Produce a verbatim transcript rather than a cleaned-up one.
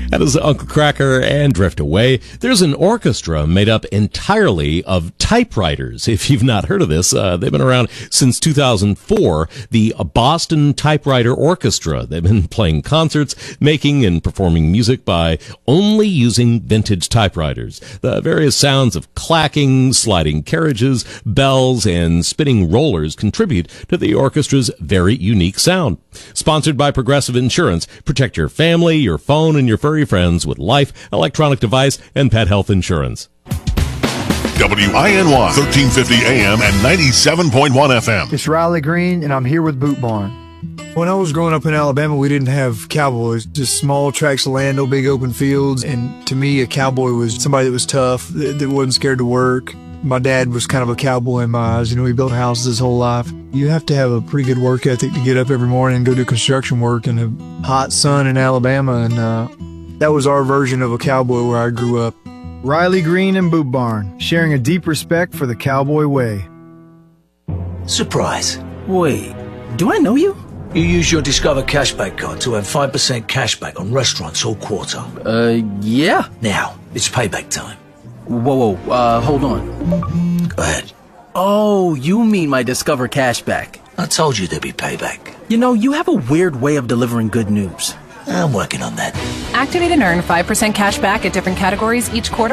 That is Uncle Kracker and Drift Away. There's an orchestra made up entirely of typewriters. If you've not heard of this, uh, they've been around since two thousand four. The Boston Typewriter Orchestra. They've been playing concerts, making and performing music by only using vintage typewriters. The various sounds of clacking, sliding carriages, bells, and spinning rollers contribute to the orchestra's very unique sound. Sponsored by Progressive Insurance. Protect your family, your phone, and your furry friends with life, electronic device, and pet health insurance. W I N Y, thirteen fifty A M and ninety-seven point one F M. It's Riley Green, and I'm here with Boot Barn. When I was growing up in Alabama, we didn't have cowboys, just small tracts of land, no big open fields. And to me, a cowboy was somebody that was tough, that, that wasn't scared to work. My dad was kind of a cowboy in my eyes. You know, he built houses his whole life. You have to have a pretty good work ethic to get up every morning and go do construction work in a hot sun in Alabama. And uh, that was our version of a cowboy where I grew up. Riley Green and Boot Barn, sharing a deep respect for the cowboy way. Surprise. Wait, do I know you? You use your Discover Cashback card to have five percent cashback on restaurants all quarter. Uh, yeah. Now, it's payback time. Whoa, whoa, uh, hold on. Go ahead. Oh, you mean my Discover Cashback. I told you there'd be payback. You know, you have a weird way of delivering good news. I'm working on that. Activate and earn five percent cash back at different categories each quarter